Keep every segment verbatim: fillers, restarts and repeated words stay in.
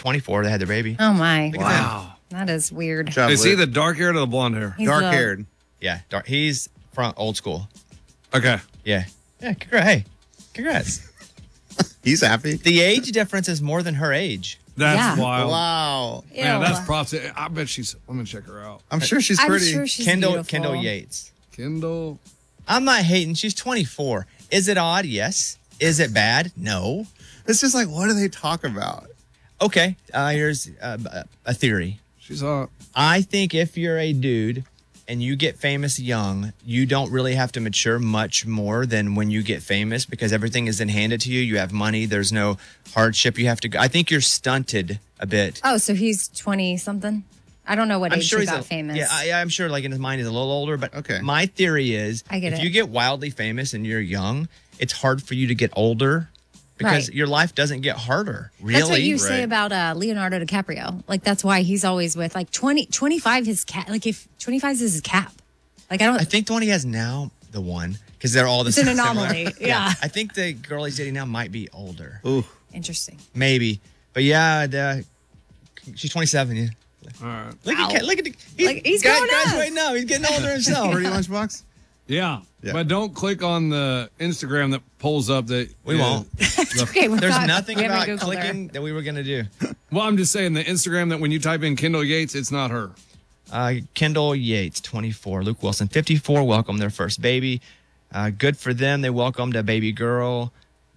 twenty-four. They had their baby. Oh, my. Look at Wow. That is weird. Job, Is Luke. he the dark haired or the blonde hair? He's dark the- haired? Yeah, dark. He's from old school. Okay. Yeah. Yeah, congrats. Hey, congrats. He's happy. The age difference is more than her age. That's Yeah. wild. Wow. Man, Ew. that's props. I bet she's, let me check her out. I'm sure she's I'm pretty. sure she's Kendall beautiful. Kendall Yates. Kendall. I'm not hating. She's twenty-four. Is it odd? Yes. Is it bad? No. It's just like, what do they talk about? Okay. Uh, here's uh, a theory. She's hot. I think if you're a dude and you get famous young, you don't really have to mature much more than when you get famous because everything is then handed to you. You have money. There's no hardship you have to go. I think you're stunted a bit. Oh, so he's twenty-something? I don't know what I'm age sure he he's got a, famous. Yeah, I, I'm sure like in his mind he's a little older, but Okay. my theory is I get if it. you get wildly famous and you're young, it's hard for you to get older because Right. your life doesn't get harder. Really? That's what you say Right. about uh, Leonardo DiCaprio. Like, that's why he's always with, like, twenty, twenty-five his cap. Like, if twenty-five is his cap. Like, I don't. I think the one he has now, the one, because they're all the It's an similar. anomaly, yeah. I think the girl he's dating now might be older. Ooh. Interesting. Maybe. But yeah, the, she's twenty-seven. Yeah. All right. Look Wow. at look at the, he's, Like, he's gra- growing up. graduating now. He's getting older himself. Pretty lunchbox? Yeah. Yeah. But don't click on the Instagram that pulls up that. We uh, won't. the- Okay, we're There's not- nothing we haven't about Googled her. clicking that we were gonna do. well, I'm just saying the Instagram that when you type in Kendall Yates, it's not her. Uh, Kendall Yates, twenty-four. Luke Wilson, fifty-four. Welcome their first baby. Uh, good for them. They welcomed a baby girl,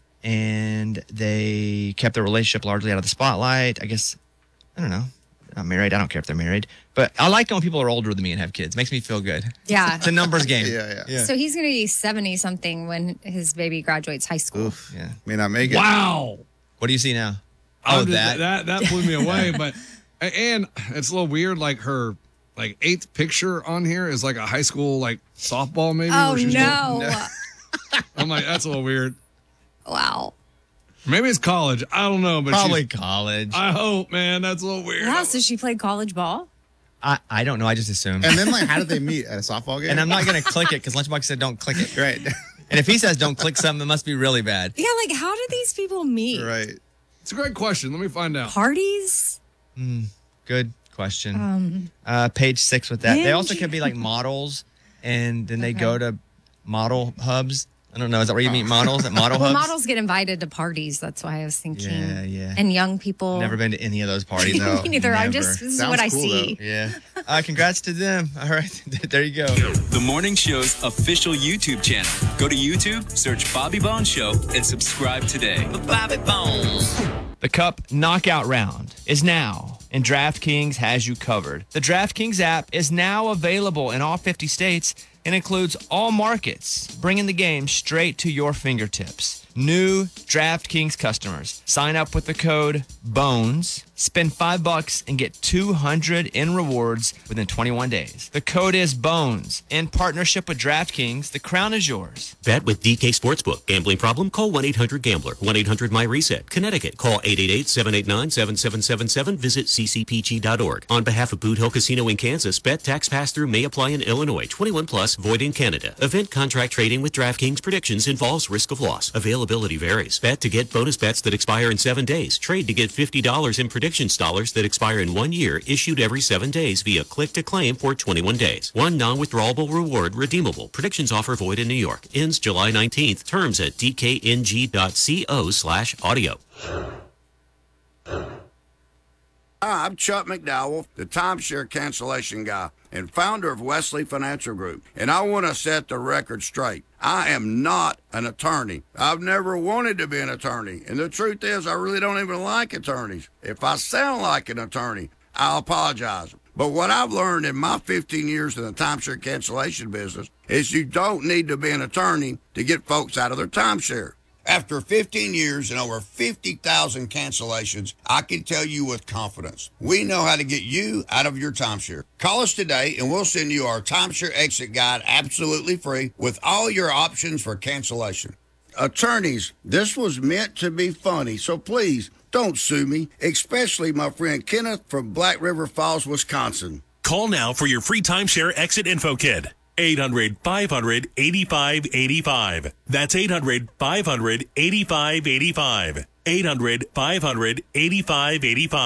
and they kept their relationship largely out of the spotlight. I guess I don't know. Not married. I don't care if they're married, but I like when people are older than me and have kids. Makes me feel good. Yeah. It's a numbers game. Yeah, yeah. So he's going to be seventy something when his baby graduates high school. Oof. Yeah. May not make it. Wow. What do you see now? I'm Oh, just- that. that that blew me away. But and it's a little weird. Like her like eighth picture on here is like a high school like softball maybe. Oh, where she's no. going- I'm like that's a little weird. Wow. Maybe it's college. I don't know, but Probably she's- college. I hope, man. That's a little weird. Wow, so she played college ball? I, I don't know. I just assumed. And then, like, how did they meet? At a softball game? And I'm not going to click it because Lunchbox said don't click it. Right. And if he says don't click something, it must be really bad. Yeah, like, how did these people meet? Right. It's a great question. Let me find out. Parties? Good question. Um, Uh, page six with that. They also Hinge. could be like models, and then they Okay. go to model hubs. I don't know. Is that where you meet models at model well, hubs? models get invited to parties. That's why I was thinking. Yeah, yeah. And young people. Never been to any of those parties. No, Me neither. I'm never. just, this is Sounds what I cool, see. Yeah. Uh, congrats to them. All right. There you go. The Morning Show's official YouTube channel. Go to YouTube, search Bobby Bones Show, and subscribe today. Bobby Bones. The Cup Knockout Round is now, and DraftKings has you covered. The DraftKings app is now available in all fifty states and includes all markets, bringing the game straight to your fingertips. New DraftKings customers sign up with the code BONES, spend five bucks and get two hundred in rewards within twenty-one days. The code is BONES. In partnership with DraftKings, the crown is yours. Bet with D K Sportsbook. Gambling problem? Call one eight hundred gambler. one eight hundred my reset. Connecticut. Call eight eight eight, seven eight nine, seven seven seven seven. Visit c c p g dot org. On behalf of Boot Hill Casino in Kansas, bet tax pass-through may apply in Illinois. twenty-one plus, void in Canada. Event contract trading with DraftKings predictions involves risk of loss. Availability varies. Bet to get bonus bets that expire in seven days. Trade to get fifty dollars in predictions dollars that expire in one year, issued every seven days via click to claim for twenty-one days. One non-withdrawable reward redeemable. Predictions offer void in New York. Ends July nineteenth. Terms at d k n g dot co slash audio. Hi, I'm Chuck McDowell, the timeshare cancellation guy and founder of Wesley Financial Group, and I want to set the record straight. I am not an attorney. I've never wanted to be an attorney, and the truth is I really don't even like attorneys. If I sound like an attorney, I'll apologize. But what I've learned in my fifteen years in the timeshare cancellation business is you don't need to be an attorney to get folks out of their timeshare. After fifteen years and over fifty thousand cancellations, I can tell you with confidence, we know how to get you out of your timeshare. Call us today and we'll send you our timeshare exit guide absolutely free with all your options for cancellation. Attorneys, this was meant to be funny, so please don't sue me, especially my friend Kenneth from Black River Falls, Wisconsin. Call now for your free timeshare exit info kit. eight hundred, five hundred, eighty-five eighty-five. That's eight hundred, five hundred, eighty-five eighty-five. eight hundred, five hundred, eighty-five eighty-five.